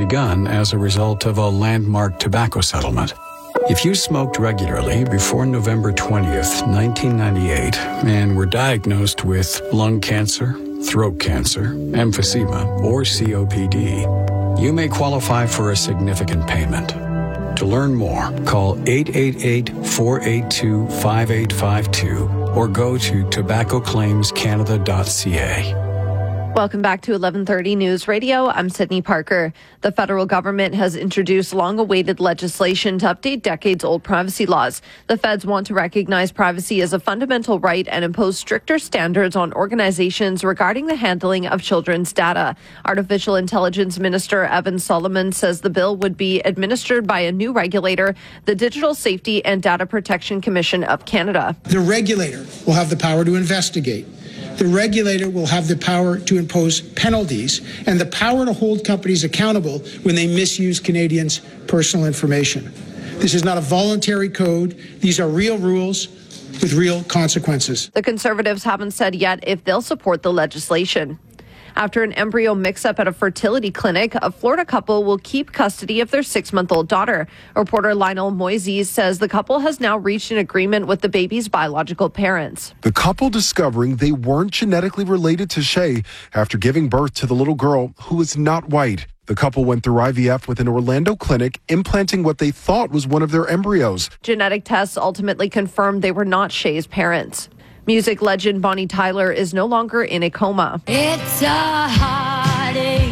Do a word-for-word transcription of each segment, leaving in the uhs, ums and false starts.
begun as a result of a landmark tobacco settlement. If you smoked regularly before November twentieth, nineteen ninety-eight, and were diagnosed with lung cancer, throat cancer, emphysema, or C O P D, you may qualify for a significant payment. To learn more, call eight eight eight, four eight two, five eight five two or go to tobacco claims canada dot c a. Welcome back to eleven thirty News Radio. I'm Sydney Parker. The federal government has introduced long-awaited legislation to update decades-old privacy laws. The feds want to recognize privacy as a fundamental right and impose stricter standards on organizations regarding the handling of children's data. Artificial Intelligence Minister Evan Solomon says the bill would be administered by a new regulator, the Digital Safety and Data Protection Commission of Canada. The regulator will have the power to investigate. The regulator will have the power to impose penalties and the power to hold companies accountable when they misuse Canadians' personal information. This is not a voluntary code. These are real rules with real consequences. The Conservatives haven't said yet if they'll support the legislation. After an embryo mix-up at a fertility clinic, a Florida couple will keep custody of their six-month-old daughter. Reporter Lionel Moises says the couple has now reached an agreement with the baby's biological parents. The couple discovering they weren't genetically related to Shay after giving birth to the little girl who is not white. The couple went through I V F with an Orlando clinic, implanting what they thought was one of their embryos. Genetic tests ultimately confirmed they were not Shay's parents. Music legend Bonnie Tyler is no longer in a coma. It's a heartache,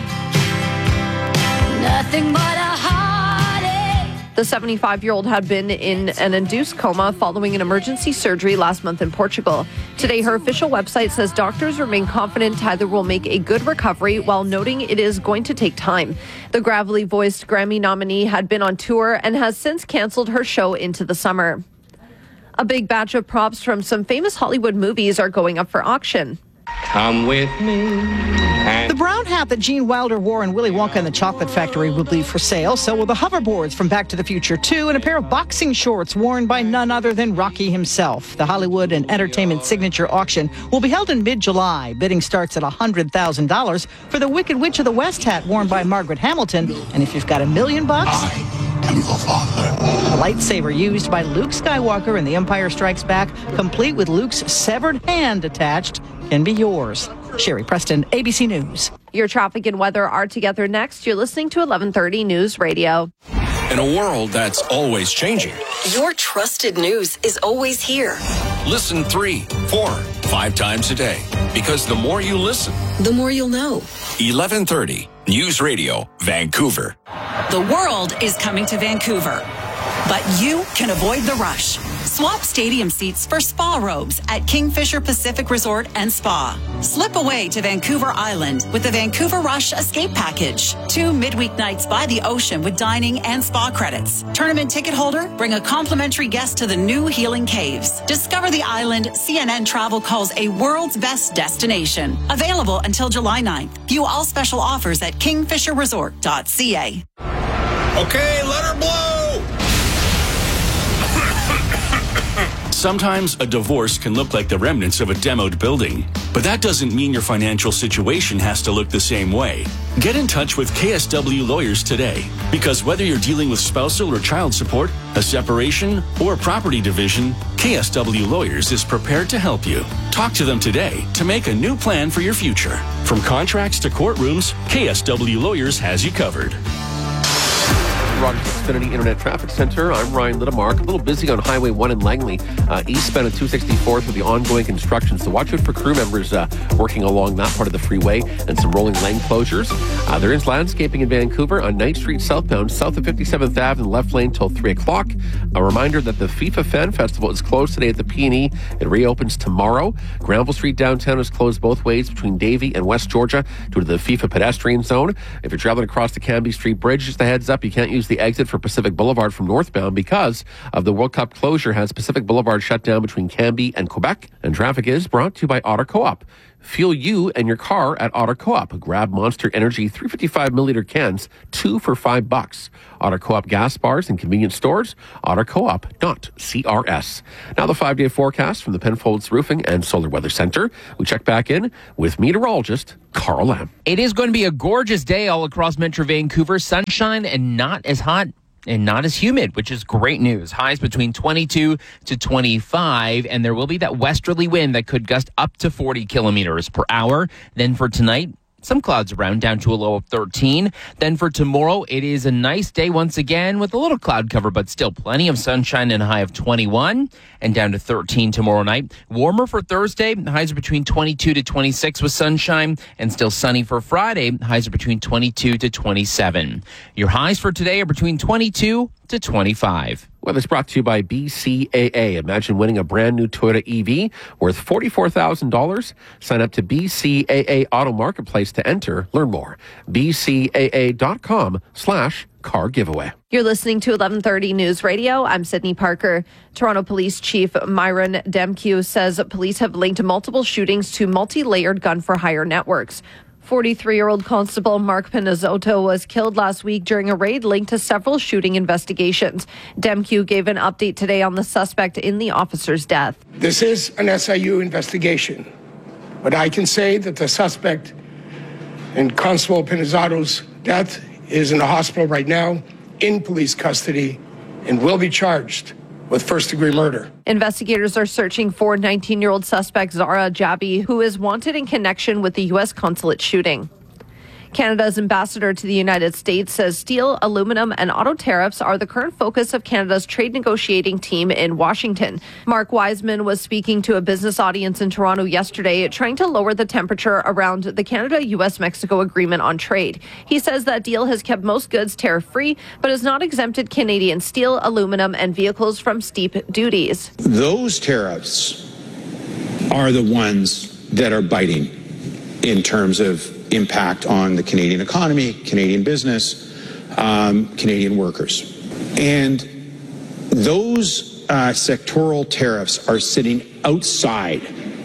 nothing but a heartache. The seventy-five-year-old had been in an induced coma following an emergency surgery last month in Portugal. Today, her official website says doctors remain confident Tyler will make a good recovery while noting it is going to take time. The gravelly-voiced Grammy nominee had been on tour and has since canceled her show into the summer. A big batch of props from some famous Hollywood movies are going up for auction. Come with me. And the brown hat that Gene Wilder wore in Willy Wonka and the Chocolate Factory will be for sale. So will the hoverboards from Back to the Future two and a pair of boxing shorts worn by none other than Rocky himself. The Hollywood and Entertainment Signature Auction will be held in mid-July. Bidding starts at one hundred thousand dollars for the Wicked Witch of the West hat worn by Margaret Hamilton. And if you've got a million bucks... I am your father. A lightsaber used by Luke Skywalker in The Empire Strikes Back, complete with Luke's severed hand attached, can be yours. Sherry Preston, A B C News. Your traffic and weather are together next. You're listening to eleven thirty News Radio. In a world that's always changing, your trusted news is always here. Listen three, four, five times a day. Because the more you listen, the more you'll know. eleven thirty News Radio, Vancouver. The world is coming to Vancouver, but you can avoid the rush. Swap stadium seats for spa robes at Kingfisher Pacific Resort and Spa. Slip away to Vancouver Island with the Vancouver Rush Escape Package. Two midweek nights by the ocean with dining and spa credits. Tournament ticket holder, bring a complimentary guest to the new Healing Caves. Discover the island C N N Travel calls a world's best destination. Available until July ninth. View all special offers at kingfisher resort dot c a. Okay, let her blow! Sometimes a divorce can look like the remnants of a demoed building, but that doesn't mean your financial situation has to look the same way. Get in touch with K S W Lawyers today, because whether you're dealing with spousal or child support, a separation, or property division, K S W Lawyers is prepared to help you. Talk to them today to make a new plan for your future. From contracts to courtrooms, K S W Lawyers has you covered. Rogers Xfinity Internet Traffic Center. I'm Ryan Littamark. A little busy on Highway one in Langley, uh, eastbound of two sixty-fourth with the ongoing construction. So watch out for crew members uh, working along that part of the freeway and some rolling lane closures. Uh, there is landscaping in Vancouver on Ninth Street southbound, south of fifty-seventh Avenue in the left lane till three o'clock. A reminder that the FIFA Fan Festival is closed today at the P and E. It reopens tomorrow. Granville Street downtown is closed both ways between Davie and West Georgia due to the FIFA pedestrian zone. If you're traveling across the Canby Street Bridge, just a heads up, you can't use the exit for Pacific Boulevard from northbound because of the World Cup closure has Pacific Boulevard shut down between Canby and Quebec. And traffic is brought to you by Otter Co-op. Fuel you and your car at Otter Co-op. Grab Monster Energy three fifty-five milliliter cans, two for five bucks. Otter Co-op gas bars and convenience stores, otter co op dot c r s. Now the five-day forecast from the Penfolds Roofing and Solar Weather Center. We check back in with meteorologist Carl Lamb. It is going to be a gorgeous day all across Metro Vancouver. Sunshine and not as hot and not as humid, which is great news. Highs between twenty-two to twenty-five, and there will be that westerly wind that could gust up to forty kilometers per hour. Then for tonight, some clouds around, down to a low of thirteen. Then for tomorrow, it is a nice day once again with a little cloud cover, but still plenty of sunshine and a high of twenty-one, and down to thirteen tomorrow night. Warmer for Thursday, highs are between twenty-two to twenty-six with sunshine, and still sunny for Friday, highs are between twenty-two to twenty-seven. Your highs for today are between twenty-two to twenty-five. Well, it's brought to you by B C A A. Imagine winning a brand new Toyota E V worth forty-four thousand dollars. Sign up to B C A A Auto Marketplace to enter. Learn more. B C A A dot com slash car giveaway. You're listening to eleven thirty News Radio. I'm Sydney Parker. Toronto Police Chief Myron Demkiw says police have linked multiple shootings to multi-layered gun-for-hire networks. forty-three-year-old Constable Mark Pinizzotto was killed last week during a raid linked to several shooting investigations. Demkiw gave an update today on the suspect in the officer's death. This is an S I U investigation, but I can say that the suspect in Constable Pinizzotto's death is in the hospital right now, in police custody, and will be charged with first-degree murder. Investigators are searching for nineteen-year-old suspect Zara Jabi, who is wanted in connection with the U S consulate shooting. Canada's ambassador to the United States says steel, aluminum, and auto tariffs are the current focus of Canada's trade negotiating team in Washington. Mark Wiseman was speaking to a business audience in Toronto yesterday, trying to lower the temperature around the Canada-U S Mexico agreement on trade. He says that deal has kept most goods tariff-free, but has not exempted Canadian steel, aluminum, and vehicles from steep duties. Those tariffs are the ones that are biting in terms of impact on the Canadian economy, Canadian business, um, Canadian workers. And those uh, sectoral tariffs are sitting outside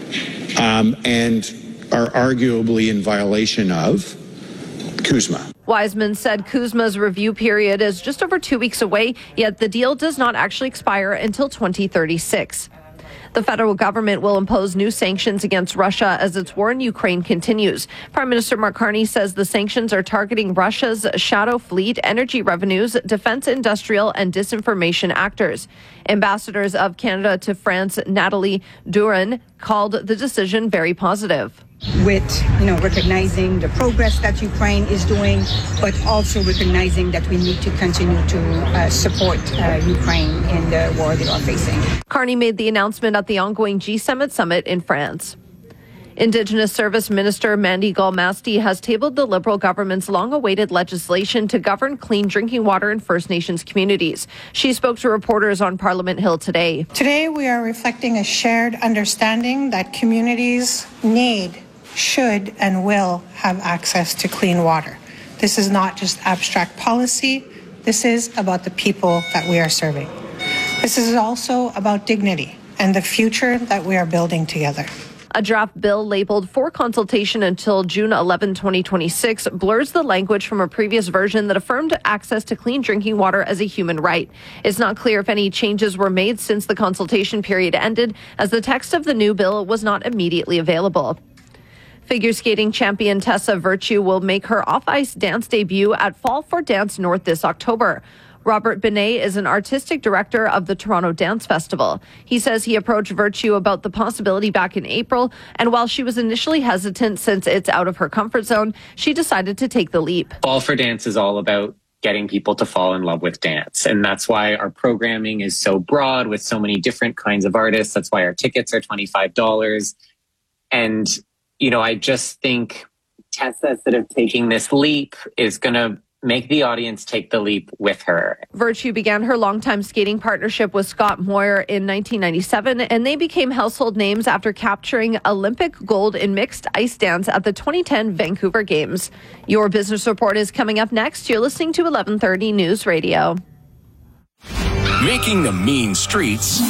um, and are arguably in violation of C U S M A. Wiseman said C U S M A's review period is just over two weeks away, yet the deal does not actually expire until twenty thirty-six. The federal government will impose new sanctions against Russia as its war in Ukraine continues. Prime Minister Mark Carney says the sanctions are targeting Russia's shadow fleet, energy revenues, defense industrial, and disinformation actors. Ambassadors of Canada to France, Nathalie Duran, called the decision very positive. With, you know, recognizing the progress that Ukraine is doing, but also recognizing that we need to continue to uh, support uh, Ukraine in the war they are facing. Carney made the announcement at the ongoing G seven summit in France. Indigenous Service Minister Mandy Galmasti has tabled the Liberal government's long-awaited legislation to govern clean drinking water in First Nations communities. She spoke to reporters on Parliament Hill today. Today we are reflecting a shared understanding that communities need, should, and will have access to clean water. This is not just abstract policy. This is about the people that we are serving. This is also about dignity and the future that we are building together. A draft bill labeled for consultation until June eleventh, twenty twenty-six blurs the language from a previous version that affirmed access to clean drinking water as a human right. It's not clear if any changes were made since the consultation period ended, as the text of the new bill was not immediately available. Figure skating champion Tessa Virtue will make her off-ice dance debut at Fall for Dance North this October. Robert Binet is an artistic director of the Toronto Dance Festival. He says he approached Virtue about the possibility back in April, and while she was initially hesitant since it's out of her comfort zone, she decided to take the leap. Fall for Dance is all about getting people to fall in love with dance, and that's why our programming is so broad with so many different kinds of artists. That's why our tickets are twenty-five dollars. And, you know, I just think Tessa sort of taking this leap is going to make the audience take the leap with her. Virtue began her longtime skating partnership with Scott Moir in nineteen ninety-seven, and they became household names after capturing Olympic gold in mixed ice dance at the twenty ten Vancouver Games. Your business report is coming up next. You're listening to eleven thirty News Radio. Making the mean streets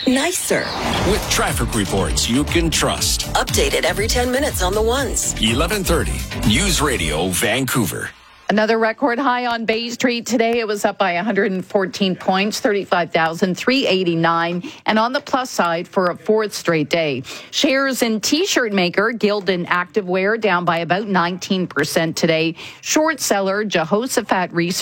nicer. With traffic reports you can trust. Updated every ten minutes on the ones. eleven thirty News Radio Vancouver. Another record high on Bay Street today. It was up by one hundred fourteen points, thirty-five thousand three hundred eighty-nine. And on the plus side for a fourth straight day. Shares in T-shirt maker Gildan Activewear down by about nineteen percent today. Short seller Jehoshaphat Research